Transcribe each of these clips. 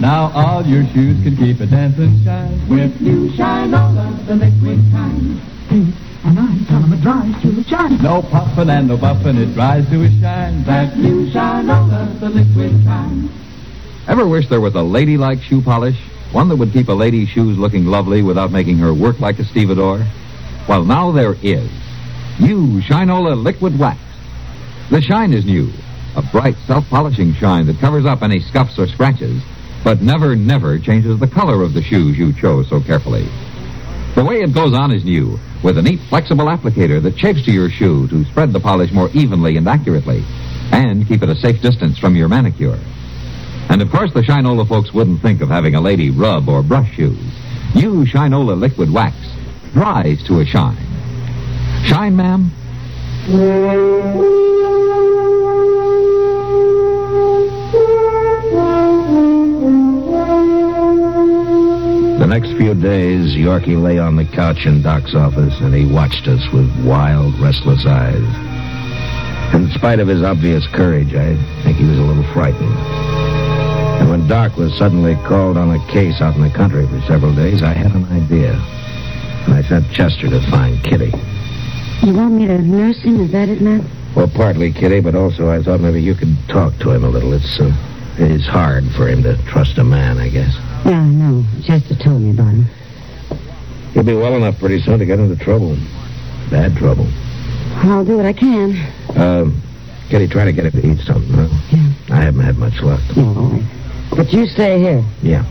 Now all your shoes can keep a dancing shine with new Shinola, the liquid kind. And I tell them it dries to a shine. No puffin' and no buffin', it dries to a shine. That new Shinola, the liquid kind. Ever wish there was a ladylike shoe polish? One that would keep a lady's shoes looking lovely without making her work like a stevedore? Well, now there is. New Shinola Liquid Wax. The shine is new. A bright, self-polishing shine that covers up any scuffs or scratches, but never, never changes the color of the shoes you chose so carefully. The way it goes on is new, with a neat, flexible applicator that shapes to your shoe to spread the polish more evenly and accurately, and keep it a safe distance from your manicure. And of course, the Shinola folks wouldn't think of having a lady rub or brush shoes. New Shinola Liquid Wax dries to a shine. Shine, ma'am? The next few days, Yorkie lay on the couch in Doc's office, and he watched us with wild, restless eyes. In spite of his obvious courage, I think he was a little frightened. And when Doc was suddenly called on a case out in the country for several days, I had an idea. And I sent Chester to find Kitty. You want me to nurse him? Is that it, Matt? Well, partly, Kitty, but also I thought maybe you could talk to him a little. It's hard for him to trust a man, I guess. Yeah, I know. Chester told me about him. He'll be well enough pretty soon to get into trouble. Bad trouble. I'll do what I can. Kitty, try to get him to eat something, huh? Yeah. I haven't had much luck. Yeah, all right. But you stay here. Yeah.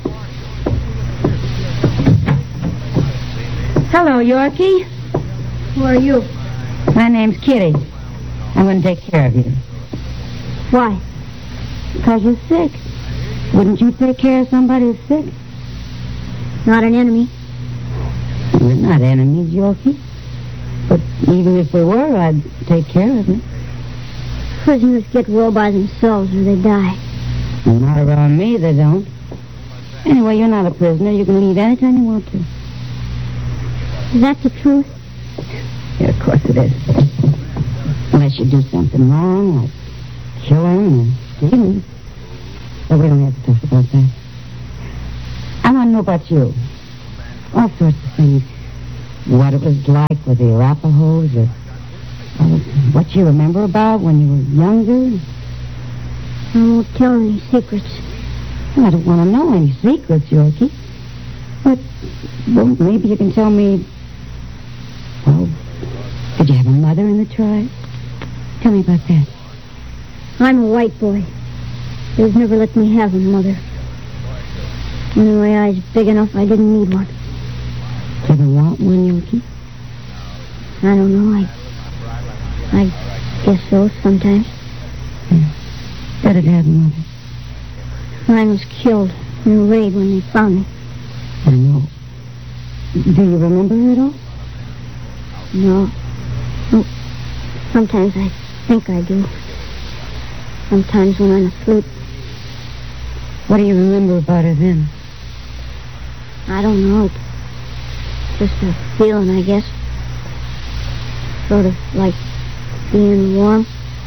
Hello, Yorkie. Who are you? My name's Kitty. I'm going to take care of you. Why? Because you're sick. Wouldn't you take care of somebody who's sick? Not an enemy. We're not enemies, Yorkie. But even if we were, I'd take care of them. Prisoners get well by themselves or they die. Not around me, they don't. Anyway, you're not a prisoner. You can leave anytime you want to. Is that the truth? Yeah, of course it is. Unless you do something wrong, like killing or stealing. But we don't have to talk about that. I want to know about you. All sorts of things. What it was like with the Arapahoes, or what you remember about when you were younger. I won't tell any secrets. Well, I don't want to know any secrets, Yorkie. But, well, maybe you can tell me... Oh, did you have a mother in the tribe? Tell me about that. I'm a white boy. They've never let me have a mother. Anyway, I was big enough I didn't need one. Didn't want one, Yorkie? I don't know. I guess so sometimes. Yeah. Better to have a mother. Mine was killed in a raid when they found me. I know. Do you remember her at all? No. Oh, sometimes I think I do. Sometimes when I'm asleep. What do you remember about her then? I don't know. It's just a feeling, I guess. Sort of like being warm.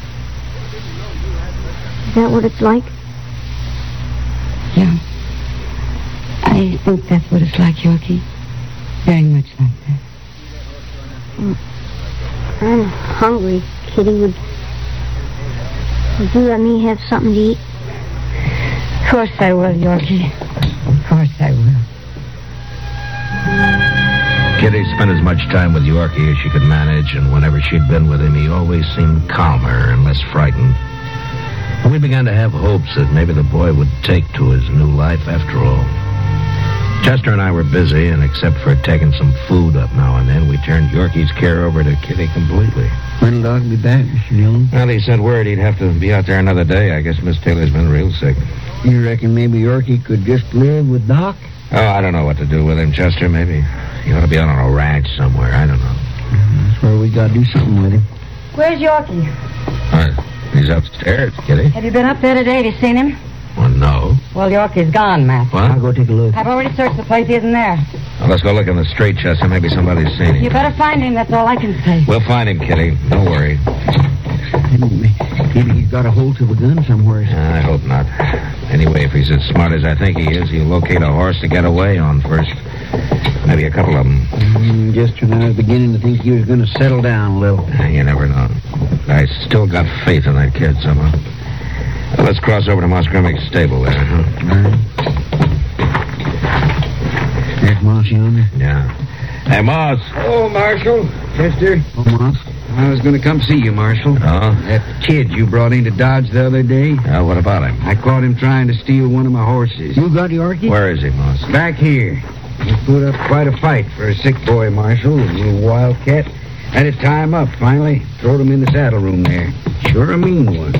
Is that what it's like? Yeah. I think that's what it's like, Yorkie. Very much like that. I'm hungry, Kitty. Would you let me have something to eat? Of course I will, Yorkie. Of course I will. Kitty spent as much time with Yorkie as she could manage, and whenever she'd been with him, he always seemed calmer and less frightened. We began to have hopes that maybe the boy would take to his new life after all. Chester and I were busy, and except for taking some food up now and then, we turned Yorkie's care over to Kitty completely. When'll Doc be back, Mr. Dillon? Well, he sent word he'd have to be out there another day. I guess Miss Taylor's been real sick. You reckon maybe Yorkie could just live with Doc? Oh, I don't know what to do with him, Chester. Maybe he ought to be out on a ranch somewhere. I don't know. That's where we got to do something with him. Where's Yorkie? He's upstairs, Kitty. Have you been up there today? Have you seen him? Well, no. Well, Yorkie's gone, Matt. What? I'll go take a look. I've already searched the place. He isn't there. Well, let's go look in the street, Chester. Maybe somebody's seen him. You better find him. That's all I can say. We'll find him, Kitty. Don't worry. You Maybe he's got a hold of a gun somewhere. I hope not. Anyway, if he's as smart as I think he is, he'll locate a horse to get away on first. Maybe a couple of them. Just when I was beginning to think he was going to settle down a little. You never know. I still got faith in that kid somehow. Well, let's cross over to Moss Grimmick's stable there, huh? There's Moss yonder. Yeah. Hey, Moss. Oh, Marshal. Chester. Oh, Moss. I was going to come see you, Marshal. Oh? That kid you brought into Dodge the other day. What about him? I caught him trying to steal one of my horses. You got Yorkie? Where is he, Moss? Back here. He put up quite a fight for a sick boy, Marshal. A little wildcat. Had to tie him up, finally. Throwed him in the saddle room there. Sure a mean one.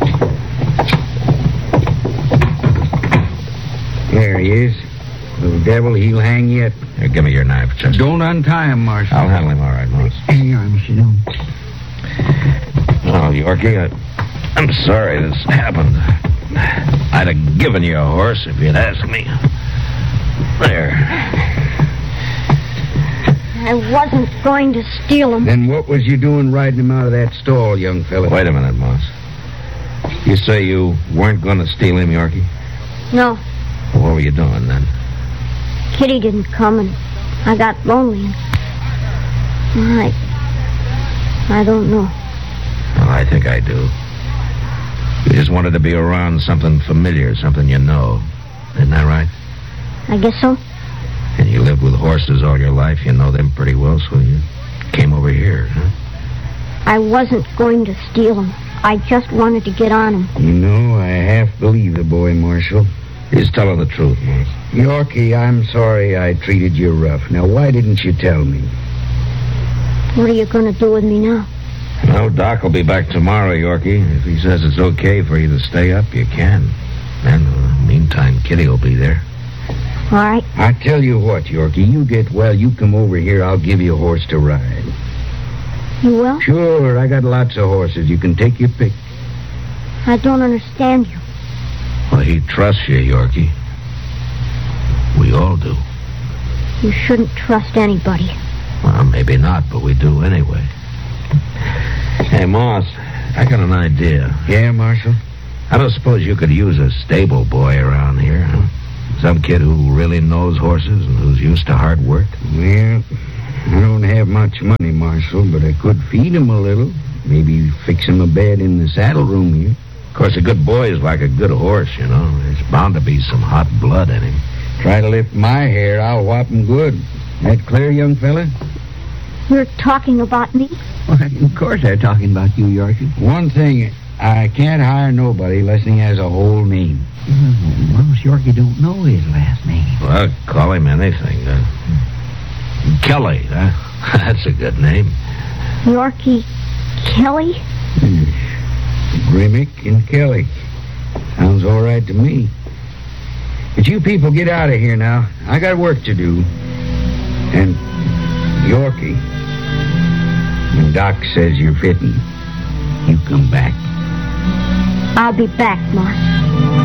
There he is. Little devil, he'll hang yet. Here, give me your knife, Chester. Don't untie him, Marshal. I'll handle him all right, Moss. Here you are, Mr. Dillon. Oh, Yorkie, I'm sorry this happened. I'd have given you a horse if you'd asked me. There. I wasn't going to steal him. Then what was you doing riding him out of that stall, young fella? Wait a minute, Moss. You say you weren't going to steal him, Yorkie? No. Well, what were you doing then? Kitty didn't come, and I got lonely. I don't know. Well, I think I do. You just wanted to be around something familiar, something you know. Isn't that right? I guess so. And you lived with horses all your life. You know them pretty well, so you came over here, huh? I wasn't going to steal him. I just wanted to get on him. You know, I half believe the boy, Marshal. He's telling the truth, Moss. Yorkie, I'm sorry I treated you rough. Now, why didn't you tell me? What are you going to do with me now? No, Doc will be back tomorrow, Yorkie. If he says it's okay for you to stay up, you can. And in the meantime, Kitty will be there. All right. I tell you what, Yorkie, you get well, you come over here, I'll give you a horse to ride. You will? Sure, I got lots of horses. You can take your pick. I don't understand you. Well, he trusts you, Yorkie. We all do. You shouldn't trust anybody. Well, maybe not, but we do anyway. Hey, Moss, I got an idea. Yeah, Marshal? I don't suppose you could use a stable boy around here, huh? Some kid who really knows horses and who's used to hard work? Well, I don't have much money, Marshal, but I could feed him a little. Maybe fix him a bed in the saddle room here. Of course, a good boy is like a good horse, you know. There's bound to be some hot blood in him. Try to lift my hair, I'll whop him good. That clear, young fella? You're talking about me? Well, of course they're talking about you, Yorkie. One thing, I can't hire nobody unless he has a whole name. Most Yorkie don't know his last name. Well, call him anything. Kelly, huh? That's a good name. Yorkie Kelly? Grimmick and Kelly. Sounds all right to me. But you people get out of here now. I got work to do. And Yorkie, when Doc says you're fitting, you come back. I'll be back, Moss.